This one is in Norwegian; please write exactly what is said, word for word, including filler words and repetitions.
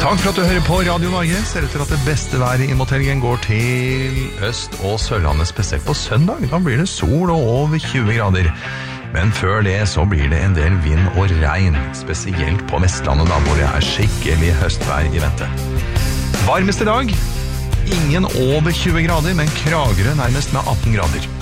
Takk for at du hører på Radio Norge. Ser ut til at det beste været i motellingen går til Øst- og Sørlandet, spesielt på søndag. Da blir det sol og over tjue grader. Men før det så blir det en del vind og regn, spesielt på Vestlandet da, hvor det er skikkelig høstvær i vente. Varmest i dag, ingen over tjue grader, men Kragerø nærmest med atten grader.